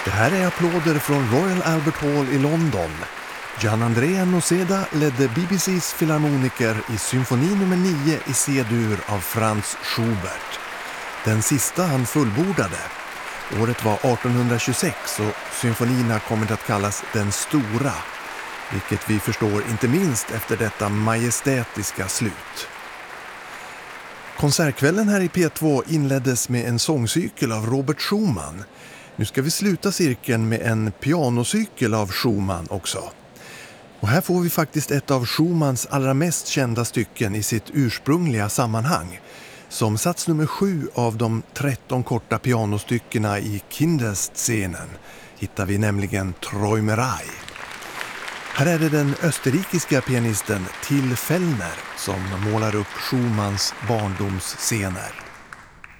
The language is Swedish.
Det här är applåder från Royal Albert Hall i London. Gianandrea Noseda ledde BBCs filharmoniker i symfoni nummer 9 i C-dur av Franz Schubert. Den sista han fullbordade. Året var 1826 och symfonin har kommit att kallas den stora, vilket vi förstår inte minst efter detta majestätiska slut. Konsertkvällen här i P2 inleddes med en sångcykel av Robert Schumann. Nu ska vi sluta cirkeln med en pianocykel av Schumann också. Och här får vi faktiskt ett av Schumanns allra mest kända stycken i sitt ursprungliga sammanhang. Som sats nummer 7 av de 13 korta pianostyckena i Kinderscenen hittar vi nämligen Träumerei. Här är det den österrikiska pianisten Till Fellner som målar upp Schumanns barndomsscener.